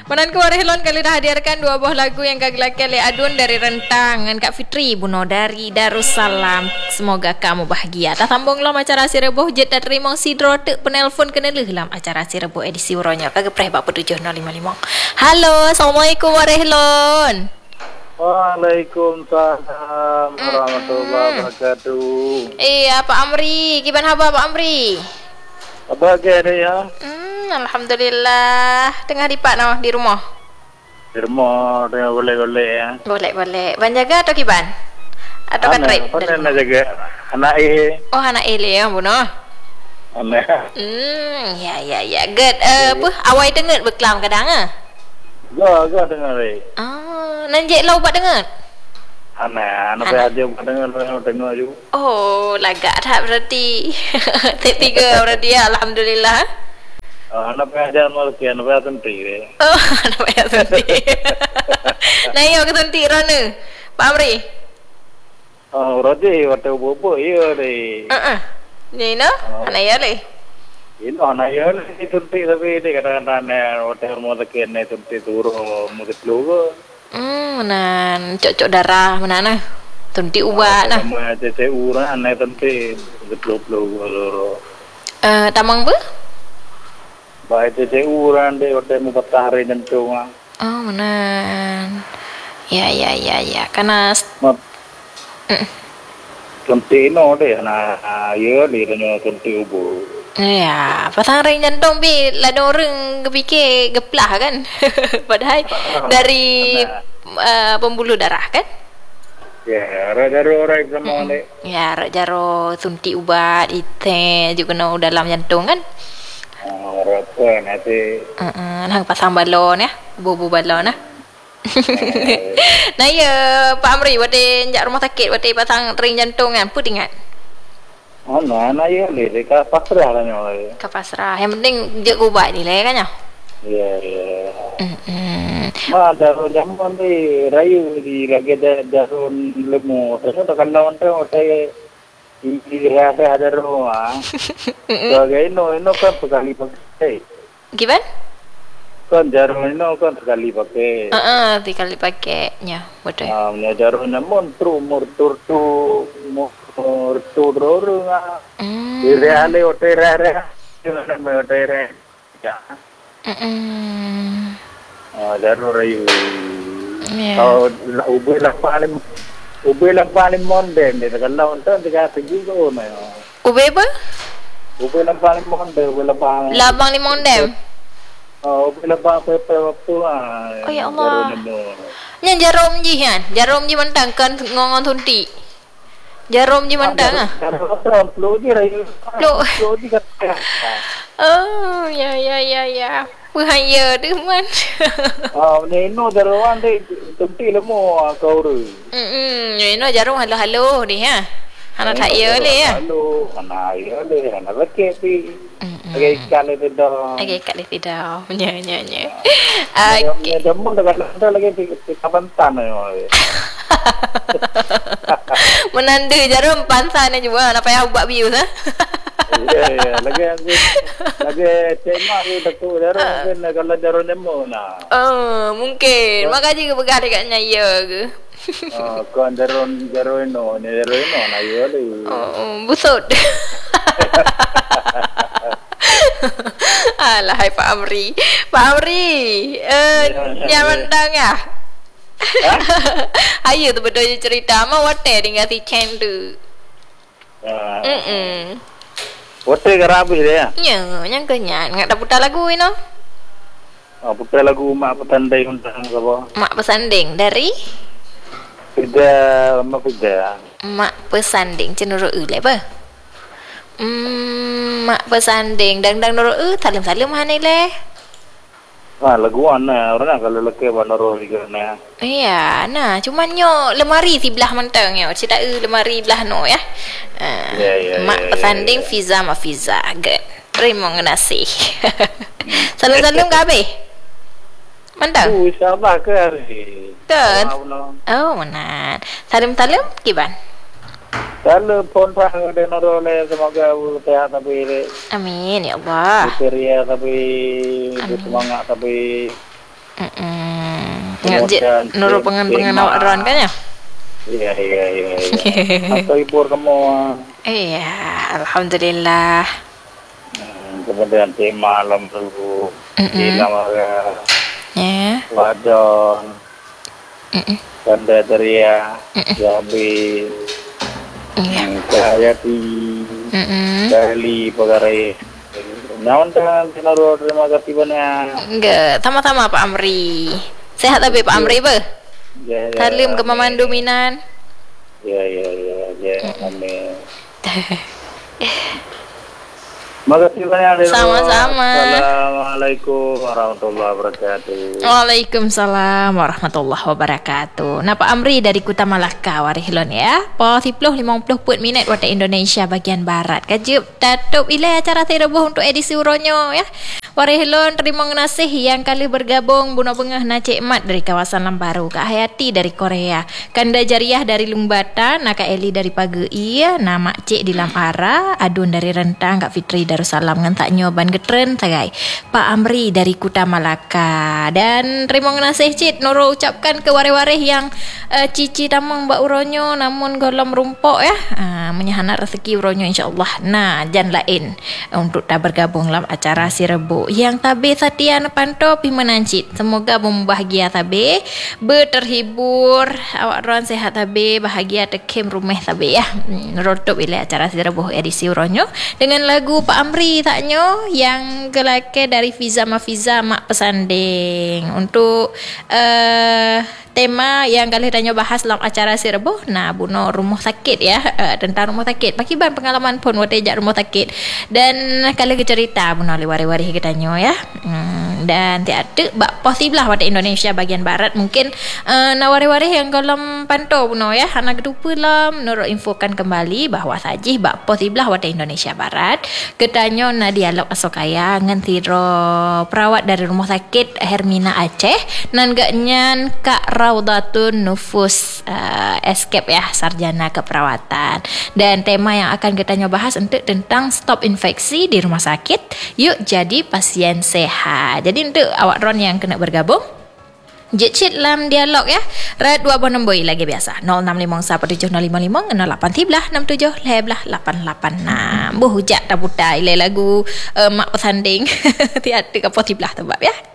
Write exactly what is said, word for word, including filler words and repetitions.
Menan Kuara Helon kali dah hadirkan dua buah lagu yang kagelakan Le Adun dari Rentang dengan Kak Fitri Buno dari Darussalam. Semoga kamu bahagia. Dah sambung lam acara si Reboh jet dan terima sidro tek penelpon kena leh lam acara si Reboh edisi uronya kagak preh bak tujuh nol lima lima. Halo, Assalamualaikum Kuara Helon. Waalaikumsalam warahmatullahi wabarakatuh. Eh, Pak Amri, gimana khabar Pak Amri? Apa khabar ya? Hmm, alhamdulillah. Tengah di Pak no di rumah. Di rumah tengah golek-golek ya. Golek-golek. Ban jaga atau kiban? Atau kan trip? Apa nak jaga anak eh? Oh, anak ele ya, Buno. Anak. Hmm, ya ya ya. Good. Uh, apa? Awai dengar berkelam kadang ah. Ga, ga dengar eh. Ah, nanjek lau buat dengar. Anak, anak aja buat dengar, dengar juga. Oh, lagak tak berarti. Tek tiga berarti ya, alhamdulillah. Oh, anak aja mau ke anak aja tenti deh. Oh, anak aja tenti. Nah, yo ke tenti rana. Pak Amri. Oh, berarti waktu bobo iya deh. Heeh. Ni no, anak ya le. Ini anak ya le tenti tapi dia kadang-kadang waktu mau ke ne tenti turun mau ke lugu. Hmm, menan cocok darah menana. Tunti ubat nah. Sama C C U lah anak tenti betul-betul loro. Eh, tamang bu? Baik C C U ran deh waktu mau petari jantung. Oh, menan. Ya ya ya ya, karena Mat. Mm. Tenti no deh nah ya di tanya tenti ubu. Ya, pasang ring jantung bi lado orang kepikir geplah kan. Padahal dari uh, pembuluh darah kan. Ya, jaro orang sama Mm-mm. deh. Ya, rak jaro suntik ubat ite juga no dalam jantung kan. Oh, rata nanti. Heeh, nang pasang balon ya, bubu balon nah. Nah ya, Pak Amri wate jak rumah sakit wate pasang ring jantung kan, put ingat. Oh, nah, nah ya le dekat pasrah lah nyoy. Ke pasrah. Yang penting je ubat ni lah kan ya. Ya, ya. Hmm. Ah, jaro jaman di rayu di lagi ada jaro lemu. Terus tekan lawan tu otai ini rasa ada rumah. Sebagai ino ino kan sekali pakai. Gimana? Kan jaro ino kan sekali pakai. Heeh, tiga kali pakainya. Betul. Ah, punya jaro namun tru murtur tu murtur dorong ah. Hmm. Ire-ale otai rare. Jangan me otai rare. Ya. Hmm. Ah, jaro rayu. Ya. Kalau ubah lah paling ubah lah paling monden deh. Kalau orang tu dekat tinggi tu na. Ube apa? Ubah lah paling monden, ubah lah paling. Labang ni mondem. Oh, ubah lah paling pepe waktu ah. Oh ya Allah. Yang jarum ji kan? Jarum ji mentang kan ngongon tunti. Jarum ji mentang ah. Kalau orang peluk je rayu. Peluk. Peluk je kata. Oh, ya ya ya ya. Bahaya tu man. Ah, ni no jaruan deh. Tempi lemu kau tu. Hmm, ini jarum halo-halo ni ha. Anak tak ya le ya. Halo, anak ya le, anak lelaki pi. Okey, kali tu dah. Okey, kat le tidak. Nya nya nya. Okey, demo dekat lantai lagi di kapan tanah. Menanda jarum pansan juga nak payah buat bius ha. Ya, ya, lagi lagi lagi tema tu dekat jarum kan kalau jarum demo nah. Oh, mungkin. Makanya ke begah dekatnya ya ke. Oh, kan jarum jarum no, ni jarum no na ya le. Oh, busut. Alah, hai Pak Amri. Pak Amri, eh, nyaman dang ya? Ayo tu betul je cerita. Mau wate dengan si Chen tu. Ah. Hmm. Wate karabi dia. Ya, yang kenyang. Nggak ada putar lagu ini. Ah, putar lagu mak petandai undang apa? Mak pesanding dari Tidak, mak tidak. Mak pesanding cenderung ulai apa? Hmm, mak pesanding dang-dang nurut eh salim-salim mana leh? Ah, lagu mana? Orang kalau lelaki mana roh juga na. Iya, nah, cuman nyo lemari si belah mentang nyo. Cerita eh lemari belah no ya. Uh, Ya, ya, mak ya, pesanding ya, ya. Fiza ma Fiza. Good. Terima kasih. Salam-salam ke abe? Mentang? Oh, siapa ke hari? Kan? Oh, mana? Salim-salim kiban? Kalau pun pernah ada nolak semoga sehat tapi Amin ya Allah. ceria tapi bersemangat tapi Mm-mm. Kemudian Ngajak nurut pengen-pengen awak ron kan ya? Iya, iya, iya, iya. Atau hibur kamu. Iya, alhamdulillah. Hmm, kemudian tema alam dulu. Di Lamara. Ya. Wadon. Mm-mm. Kandateria. Jabi. Iya. Cahayati. Mm-mm. Kali pagarai. Naon kan tenaru terima kasih banyak. Enggak, sama-sama Pak Amri. Sehat tapi Pak Amri be? Ya, ya. Salim ke Mamandu Minan. Ya, ya, ya, ya. Amin. Makasih banyak. Sama-sama. Assalamualaikum warahmatullahi wabarakatuh. Waalaikumsalam warahmatullahi wabarakatuh. Nah Pak Amri dari Kuta Malaka Warihilon ya. Po sepuluh lima puluh put minit waktu Indonesia bagian barat. Kajup tatup ilai acara terebuh untuk edisi uronyo ya. Warihilon terima kasih yang kali bergabung Buno Bengah Nacik Mat dari kawasan Lambaru, Kak Hayati dari Korea, Kanda Jariah dari Lumbata, Naka Eli dari Pagei, Nama Cik di Lamara, Adun dari Rentang, Kak Fitri Darussalam ngantak nyoban getren tagai, Pak Amri dari Kuta Malaka. Dan terima kasih Cik Noro ucapkan ke wareh-wareh yang uh, cici tamang Mbak Uronyo namun golom rumpok ya, uh, menyahana rezeki Uronyo insyaallah. Nah, jan lain untuk tak bergabung dalam acara si Rebo yang tabe Satya Panto Pimenancit. Semoga membahagia tabe, berterhibur, awak ron sehat tabe, bahagia tekem rumah tabe ya. Rotok bila acara si Rebo edisi Uronyo dengan lagu Pak Amri taknyo yang gelake dari Fiza Mafiza Mak Pesanding untuk uh, tema yang kali tanya bahas dalam acara si Rebo. Nah, buno rumah sakit ya, uh, tentang rumah sakit. Pakiban pengalaman pun watejak rumah sakit. Dan kali cerita buno liwari-wari kita nyo ya. Hmm, dan tiada bak posiblah pada Indonesia bagian barat mungkin uh, nawari-wari yang kolom pantau buno ya. Anak kedupa lah menurut infokan kembali bahwa sajih bak posiblah pada Indonesia barat. Ketanyo na dialog asokaya ngan tiro perawat dari rumah sakit Hermina Aceh nan gaknyan Kak Raudatun Nufus uh, Escape ya, sarjana keperawatan. Dan tema yang akan kita bahas untuk tentang stop infeksi di rumah sakit, yuk jadi pasien sehat. Jadi untuk awak ron yang kena bergabung Jecit dalam dialog ya. Red dua buah nombor lagi biasa nol enam lima satu tujuh nol lima lima nol lapan tiga enam tujuh leblah lapan lapan enam. Buh hujat tak putai lagu uh, mak pesanding. Tiada kapot tibelah tebak ya.